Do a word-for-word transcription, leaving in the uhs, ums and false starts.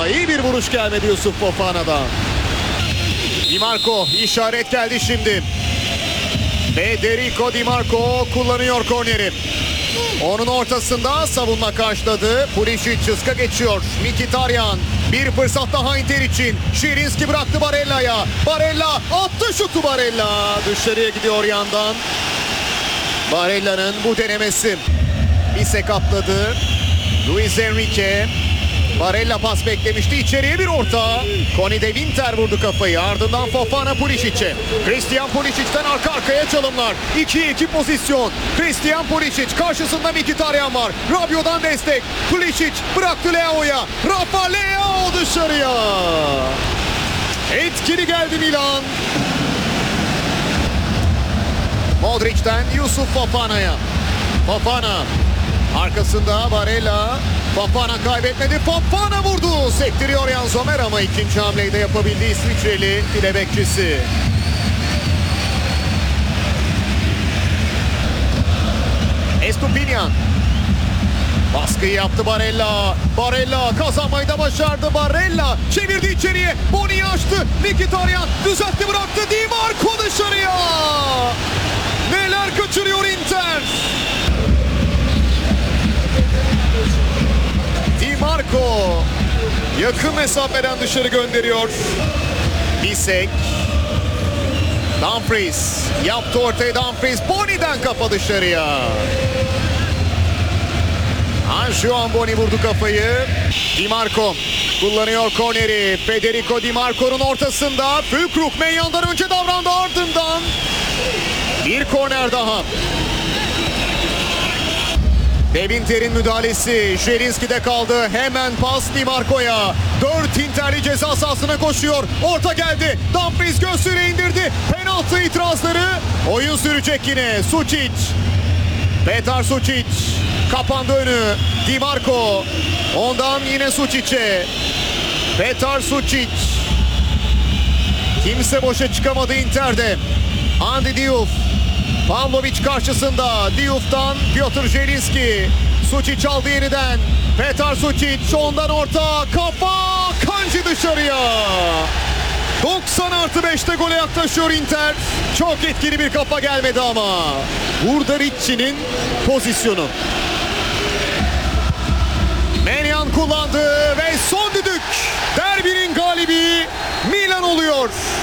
ama iyi bir vuruş gelmedi Yusuf Fofana'dan. Di Marco, işaret geldi şimdi. Federico Di Marco kullanıyor korneri. Onun ortasında savunma karşıladı. Pulisic hızka geçiyor. Mkhitaryan. Bir fırsat daha Inter için. Şirinski bıraktı Barella'ya. Barella attı şutu Barella. Dışarıya gidiyor yandan. Barella'nın bu denemesi. Bisek atladı. Luis Enrique. Barella pas beklemişti. İçeriye bir orta. Koni de Winter vurdu kafayı. Ardından Fofana Pulisic'e. Christian Pulisic'ten arka arkaya çalımlar. ikiye iki pozisyon. Christian Pulisic karşısında Mkhitaryan var. Rabiot'dan destek. Pulisic bıraktı Leao'ya. Rafa Leao dışarıya. Etkili geldi Milan. Modric'ten Yusuf Fofana'ya. Fofana. Arkasında Barella. Fofana kaybetmedi. Fofana vurdu. Sektiriyor Yan Sommer ama ikinci hamleyi de yapabildi İsviçreli file bekçisi. Estupinian. Baskıyı yaptı Barella. Barella kazanmayı da başardı. Barella çevirdi içeriye. Boni'yi açtı. Mkhitaryan düzeltti bıraktı. Di Marco dışarıya. Neler kaçırıyor Inter. Di Marco yakın mesafeden dışarı gönderiyor. Bisek. Dumfries yaptı ortaya. Dumfries Boni'den kafa dışarıya. Anjuan Boni vurdu kafayı. Di Marco kullanıyor korneri. Federico Di Marco'nun ortasında. Füllkrug Meyan'dan önce davrandı, ardından bir korner daha. Devinter'in müdahalesi Şirinski'de kaldı. Hemen pas Di Marco'ya. Dört Inter'li ceza sahasına koşuyor. Orta geldi. Dumfries göğsüne indirdi. Penaltı itirazları. Oyun sürecek yine. Sučić. Petar Sučić. Kapandı önü. Di Marco. Ondan yine Sučić'e. Petar Sučić. Kimse boşa çıkamadı Inter'de. Andy Diouf. Pavlovic karşısında. Diouf'tan Piotr Zielinski. Sučić aldı yeniden. Petar Sučić ondan orta. Kafa. Kanji dışarıya. doksan artı beşte gole yaklaşıyor Inter. Çok etkili bir kafa gelmedi ama. Burada Ricci'nin pozisyonu. Maignan kullandı ve son düdük. Derbinin galibi Milan oluyor.